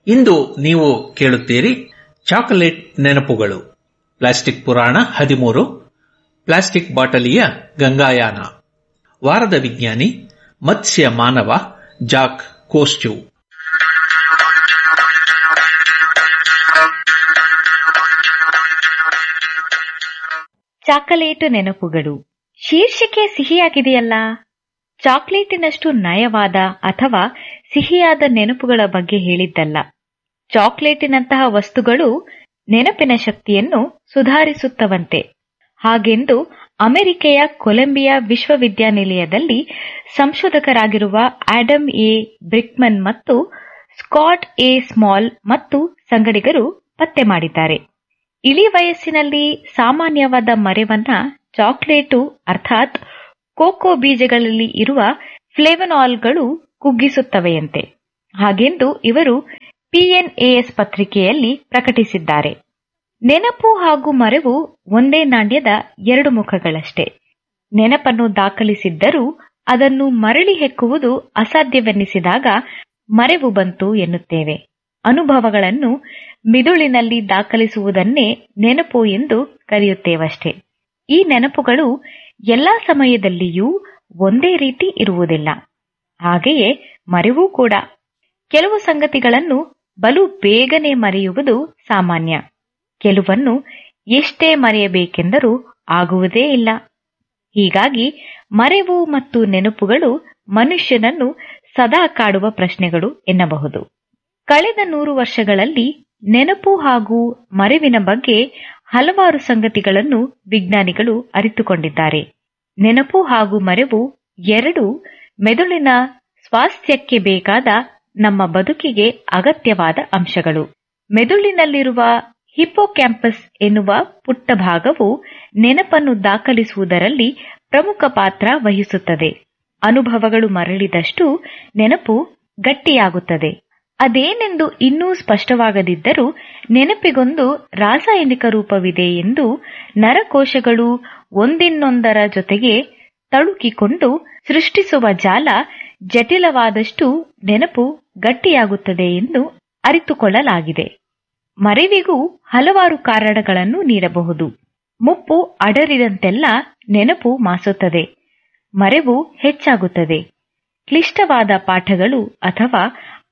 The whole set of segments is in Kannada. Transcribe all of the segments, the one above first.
ಇಂದು ನೀವು ಕೇಳುತ್ತೀರಿ ಚಾಕೊಲೇಟ್ ನೆನಪುಗಳು, ಪ್ಲಾಸ್ಟಿಕ್ ಪುರಾಣ 13, ಪ್ಲಾಸ್ಟಿಕ್ ಬಾಟಲಿಯ ಗಂಗಾಯಾನ. ವಾರದ ವಿಜ್ಞಾನಿ ಮತ್ಸ್ಯ ಮಾನವ ಜಾಕ್ ಕೋಸ್ಚು. ಚಾಕೊಲೇಟ್ ನೆನಪುಗಳು. ಶೀರ್ಷಿಕೆ ಸಿಹಿಯಾಗಿದೆಯಲ್ಲ. ಚಾಕ್ಲೇಟಿನಷ್ಟು ನಯವಾದ ಅಥವಾ ಸಿಹಿಯಾದ ನೆನಪುಗಳ ಬಗ್ಗೆ ಹೇಳಿದ್ದಲ್ಲ. ಚಾಕ್ಲೇಟಿನಂತಹ ವಸ್ತುಗಳು ನೆನಪಿನ ಶಕ್ತಿಯನ್ನು ಸುಧಾರಿಸುತ್ತವಂತೆ. ಹಾಗೆಂದು ಅಮೆರಿಕೆಯ ಕೊಲಂಬಿಯಾ ವಿಶ್ವವಿದ್ಯಾನಿಲಯದಲ್ಲಿ ಸಂಶೋಧಕರಾಗಿರುವ ಆಡಮ್ ಎ ಬ್ರಿಕ್ಮನ್ ಮತ್ತು ಸ್ಕಾಟ್ ಎ ಸ್ಮಾಲ್ ಮತ್ತು ಸಂಗಡಿಗರು ಪತ್ತೆ ಮಾಡಿದ್ದಾರೆ. ಇಳಿ ವಯಸ್ಸಿನಲ್ಲಿ ಸಾಮಾನ್ಯವಾದ ಮರೆವನ್ನ ಚಾಕ್ಲೇಟು ಅರ್ಥಾತ್ ಕೋಕೋ ಬೀಜಗಳಲ್ಲಿ ಇರುವ ಫ್ಲೇವನಾಲ್ಗಳು ಕುಗ್ಗಿಸುತ್ತವೆಯಂತೆ. ಹಾಗೆಂದು ಇವರು PNAS ಪತ್ರಿಕೆಯಲ್ಲಿ ಪ್ರಕಟಿಸಿದ್ದಾರೆ. ನೆನಪು ಹಾಗೂ ಮರೆವು ಒಂದೇ ನಾಣ್ಯದ ಎರಡು ಮುಖಗಳಷ್ಟೇ. ನೆನಪನ್ನು ದಾಖಲಿಸಿದ್ದರೂ ಅದನ್ನು ಮರಳಿ ಹೆಕ್ಕುವುದು ಅಸಾಧ್ಯವೆನ್ನಿಸಿದಾಗ ಮರೆವು ಬಂತು ಎನ್ನುತ್ತೇವೆ. ಅನುಭವಗಳನ್ನು ಮಿದುಳಿನಲ್ಲಿ ದಾಖಲಿಸುವುದನ್ನೇ ನೆನಪು ಎಂದು ಕರೆಯುತ್ತೇವಷ್ಟೇ. ಈ ನೆನಪುಗಳು ಎಲ್ಲಾ ಸಮಯದಲ್ಲಿಯೂ ಒಂದೇ ರೀತಿ ಇರುವುದಿಲ್ಲ. ಹಾಗೆಯೇ ಮರೆವೂ ಕೂಡ. ಕೆಲವು ಸಂಗತಿಗಳನ್ನು ಬಲು ಬೇಗನೆ ಮರೆಯುವುದು ಸಾಮಾನ್ಯ. ಕೆಲವನ್ನು ಎಷ್ಟೇ ಮರೆಯಬೇಕೆಂದರೂ ಆಗುವುದೇ ಇಲ್ಲ. ಹೀಗಾಗಿ ಮರೆವು ಮತ್ತು ನೆನಪುಗಳು ಮನುಷ್ಯನನ್ನು ಸದಾ ಕಾಡುವ ಪ್ರಶ್ನೆಗಳು ಎನ್ನಬಹುದು. ಕಳೆದ 100 ವರ್ಷಗಳಲ್ಲಿ ನೆನಪು ಹಾಗೂ ಮರೆವಿನ ಬಗ್ಗೆ ಹಲವಾರು ಸಂಗತಿಗಳನ್ನು ವಿಜ್ಞಾನಿಗಳು ಅರಿತುಕೊಂಡಿದ್ದಾರೆ. ನೆನಪು ಹಾಗೂ ಮರೆವು ಎರಡೂ ಮೆದುಳಿನ ಸ್ವಾಸ್ಥ್ಯಕ್ಕೆ ಬೇಕಾದ ನಮ್ಮ ಬದುಕಿಗೆ ಅಗತ್ಯವಾದ ಅಂಶಗಳು. ಮೆದುಳಿನಲ್ಲಿರುವ ಹಿಪ್ಪೋಕ್ಯಾಂಪಸ್ ಎನ್ನುವ ಪುಟ್ಟ ಭಾಗವು ನೆನಪನ್ನು ದಾಖಲಿಸುವುದರಲ್ಲಿ ಪ್ರಮುಖ ಪಾತ್ರ ವಹಿಸುತ್ತದೆ. ಅನುಭವಗಳು ಮರಳಿದಷ್ಟು ನೆನಪು ಗಟ್ಟಿಯಾಗುತ್ತದೆ. ಅದೇನೆಂದು ಇನ್ನೂ ಸ್ಪಷ್ಟವಾಗದಿದ್ದರೂ ನೆನಪಿಗೊಂದು ರಾಸಾಯನಿಕ ರೂಪವಿದೆ ಎಂದು ನರಕೋಶಗಳು ಒಂದಿನ್ನೊಂದರ ಜೊತೆಗೆ ತಳುಕಿಕೊಂಡು ಸೃಷ್ಟಿಸುವ ಜಾಲ ಜಟಿಲವಾದಷ್ಟು ನೆನಪು ಗಟ್ಟಿಯಾಗುತ್ತದೆ ಎಂದು ಅರಿತುಕೊಳ್ಳಲಾಗಿದೆ. ಮರೆವಿಗೂ ಹಲವಾರು ಕಾರಣಗಳನ್ನು ನೀಡಬಹುದು. ಮುಪ್ಪು ಅಡರಿದಂತೆಲ್ಲ ನೆನಪು ಮಾಸುತ್ತದೆ, ಮರೆವು ಹೆಚ್ಚಾಗುತ್ತದೆ. ಕ್ಲಿಷ್ಟವಾದ ಪಾಠಗಳು ಅಥವಾ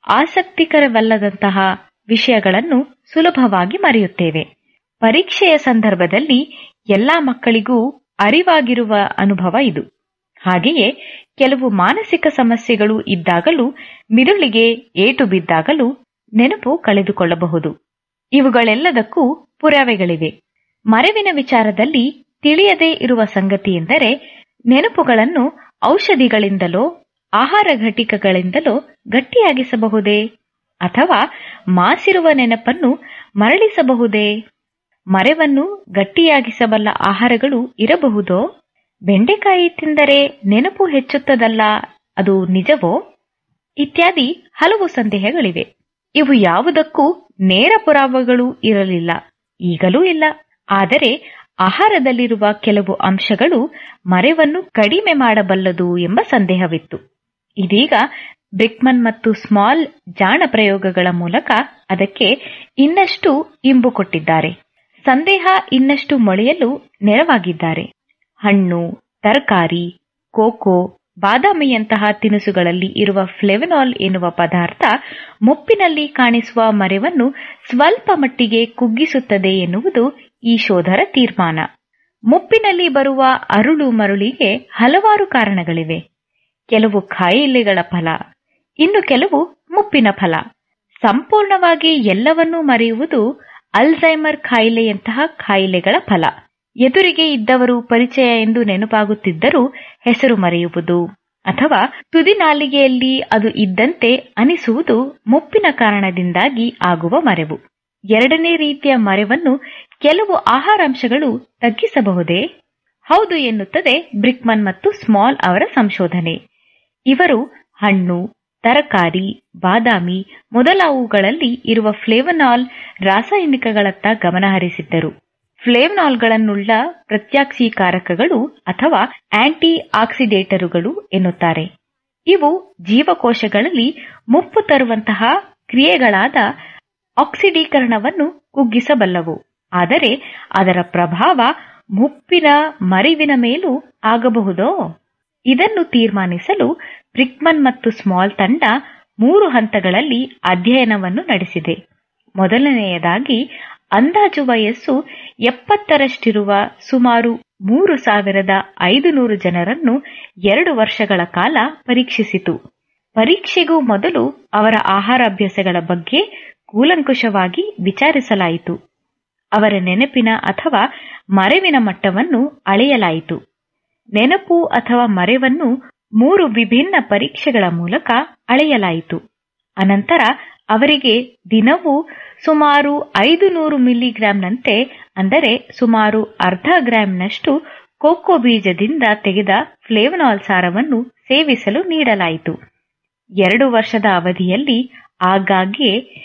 ಆಸಕ್ತಿಕರವಲ್ಲದಂತಹ ವಿಷಯಗಳನ್ನು ಸುಲಭವಾಗಿ ಮರೆಯುತ್ತೇವೆ. ಪರೀಕ್ಷೆಯ ಸಂದರ್ಭದಲ್ಲಿ ಎಲ್ಲಾ ಮಕ್ಕಳಿಗೂ ಅರಿವಾಗಿರುವ ಅನುಭವ ಇದು. ಹಾಗೆಯೇ ಕೆಲವು ಮಾನಸಿಕ ಸಮಸ್ಯೆಗಳು ಇದ್ದಾಗಲೂ, ಮಿದುಳಿಗೆ ಏಟು ಬಿದ್ದಾಗಲೂ ನೆನಪು ಕಳೆದುಕೊಳ್ಳಬಹುದು. ಇವುಗಳೆಲ್ಲದಕ್ಕೂ ಪುರಾವೆಗಳಿವೆ. ಮರೆವಿನ ವಿಚಾರದಲ್ಲಿ ತಿಳಿಯದೇ ಇರುವ ಸಂಗತಿಯೆಂದರೆ ನೆನಪುಗಳನ್ನು ಔಷಧಿಗಳಿಂದಲೋ ಆಹಾರ ಘಟಕಗಳಿಂದಲೋ ಗಟ್ಟಿಯಾಗಿಸಬಹುದೇ ಅಥವಾ ಮಾಸಿರುವ ನೆನಪನ್ನು ಮರಳಿಸಬಹುದೇ? ಮರೆವನ್ನು ಗಟ್ಟಿಯಾಗಿಸಬಲ್ಲ ಆಹಾರಗಳು ಇರಬಹುದೋ? ಬೆಂಡೆಕಾಯಿ ತಿಂದರೆ ನೆನಪು ಹೆಚ್ಚುತ್ತದಲ್ಲ, ಅದು ನಿಜವೋ? ಇತ್ಯಾದಿ ಹಲವು ಸಂದೇಹಗಳಿವೆ. ಇವು ಯಾವುದಕ್ಕೂ ನೇರ ಪುರಾವೆಗಳು ಇರಲಿಲ್ಲ, ಈಗಲೂ ಇಲ್ಲ. ಆದರೆ ಆಹಾರದಲ್ಲಿರುವ ಕೆಲವು ಅಂಶಗಳು ಮರೆವನ್ನು ಕಡಿಮೆ ಮಾಡಬಲ್ಲದು ಎಂಬ ಸಂದೇಹವಿತ್ತು. ಇದೀಗ ಬ್ರಿಕ್ಮನ್ ಮತ್ತು ಸ್ಮಾಲ್ ಜಾಣ ಪ್ರಯೋಗಗಳ ಮೂಲಕ ಅದಕ್ಕೆ ಇನ್ನಷ್ಟು ಇಂಬು ಕೊಟ್ಟಿದ್ದಾರೆ. ಸಂದೇಹ ಇನ್ನಷ್ಟು ಮೊಳೆಯಲು ನೆರವಾಗಿದ್ದಾರೆ. ಹಣ್ಣು, ತರಕಾರಿ, ಕೋಕೋ, ಬಾದಾಮಿಯಂತಹ ತಿನಿಸುಗಳಲ್ಲಿ ಇರುವ ಫ್ಲೇವನಾಲ್ ಎನ್ನುವ ಪದಾರ್ಥ ಮುಪ್ಪಿನಲ್ಲಿ ಕಾಣಿಸುವ ಮರೆವನ್ನು ಸ್ವಲ್ಪ ಮಟ್ಟಿಗೆ ಕುಗ್ಗಿಸುತ್ತದೆ ಎನ್ನುವುದು ಈ ಶೋಧರ ತೀರ್ಮಾನ. ಮುಪ್ಪಿನಲ್ಲಿ ಬರುವ ಅರುಳು ಮರುಳಿಗೆ ಹಲವಾರು ಕಾರಣಗಳಿವೆ. ಕೆಲವು ಕಾಯಿಲೆಗಳ ಫಲ, ಇನ್ನು ಕೆಲವು ಮುಪ್ಪಿನ ಫಲ. ಸಂಪೂರ್ಣವಾಗಿ ಎಲ್ಲವನ್ನೂ ಮರೆಯುವುದು ಅಲ್ಝೈಮರ್ ಕಾಯಿಲೆಯಂತಹ ಕಾಯಿಲೆಗಳ ಫಲ. ಎದುರಿಗೆ ಇದ್ದವರು ಪರಿಚಯ ಎಂದು ನೆನಪಾಗುತ್ತಿದ್ದರೂ ಹೆಸರು ಮರೆಯುವುದು ಅಥವಾ ತುದಿನಾಲಿಗೆಯಲ್ಲಿ ಅದು ಇದ್ದಂತೆ ಅನಿಸುವುದು ಮುಪ್ಪಿನ ಕಾರಣದಿಂದಾಗಿ ಆಗುವ ಮರೆವು. ಎರಡನೇ ರೀತಿಯ ಮರೆವನ್ನು ಕೆಲವು ಆಹಾರಾಂಶಗಳು ತಗ್ಗಿಸಬಹುದೇ? ಹೌದು ಎನ್ನುತ್ತದೆ ಬ್ರಿಕ್ಮನ್ ಮತ್ತು ಸ್ಮಾಲ್ ಅವರ ಸಂಶೋಧನೆ. ಇವರು ಹಣ್ಣು, ತರಕಾರಿ, ಬಾದಾಮಿ ಮೊದಲಾವುಗಳಲ್ಲಿ ಇರುವ ಫ್ಲೇವನಾಲ್ ರಾಸಾಯನಿಕಗಳತ್ತ ಗಮನಹರಿಸಿದ್ದರು. ಫ್ಲೇವನಾಲ್ಗಳನ್ನುಳ್ಳ ಪ್ರತ್ಯಾಕ್ಸೀಕಾರಕಗಳು ಅಥವಾ ಆಂಟಿ ಆಕ್ಸಿಡೇಟರುಗಳು ಎನ್ನುತ್ತಾರೆ. ಇವು ಜೀವಕೋಶಗಳಲ್ಲಿ ಮುಪ್ಪು ತರುವಂತಹ ಕ್ರಿಯೆಗಳಾದ ಆಕ್ಸಿಡೀಕರಣವನ್ನು ಕುಗ್ಗಿಸಬಲ್ಲವು. ಆದರೆ ಅದರ ಪ್ರಭಾವ ಮುಪ್ಪಿನ ಮರಿವಿನ ಮೇಲೂ ಆಗಬಹುದೋ? ಇದನ್ನು ತೀರ್ಮಾನಿಸಲು ಬ್ರಿಕ್ಮನ್ ಮತ್ತು ಸ್ಮಾಲ್ ತಂಡ 3 ಹಂತಗಳಲ್ಲಿ ಅಧ್ಯಯನವನ್ನು ನಡೆಸಿದೆ. ಮೊದಲನೆಯದಾಗಿ, ಅಂದಾಜು ವಯಸ್ಸು 70ರಷ್ಟಿರುವ ಸುಮಾರು 3500 ಜನರನ್ನು 2 ವರ್ಷಗಳ ಕಾಲ ಪರೀಕ್ಷಿಸಿತು. ಪರೀಕ್ಷೆಗೂ ಮೊದಲು ಅವರ ಆಹಾರಾಭ್ಯಾಸಗಳ ಬಗ್ಗೆ ಕೂಲಂಕುಷವಾಗಿ ವಿಚಾರಿಸಲಾಯಿತು. ಅವರ ನೆನಪಿನ ಅಥವಾ ಮರೆವಿನ ಮಟ್ಟವನ್ನು ಅಳೆಯಲಾಯಿತು. ನೆನಪು ಅಥವಾ ಮರೆವನ್ನು 3 ವಿಭಿನ್ನ ಪರೀಕ್ಷೆಗಳ ಮೂಲಕ ಅಳೆಯಲಾಯಿತು. ಅನಂತರ ಅವರಿಗೆ ದಿನವೂ ಸುಮಾರು 500 ಮಿಲಿಗ್ರಾಂನಂತೆ, ಅಂದರೆ ಸುಮಾರು ಅರ್ಧ ಗ್ರಾಂನಷ್ಟು ಕೋಕೋ ಬೀಜದಿಂದ ತೆಗೆದ ಫ್ಲೇವನಾಲ್ ಸಾರವನ್ನು ಸೇವಿಸಲು ನೀಡಲಾಯಿತು. 2 ವರ್ಷದ ಅವಧಿಯಲ್ಲಿ ಆಗಾಗ್ಗೆ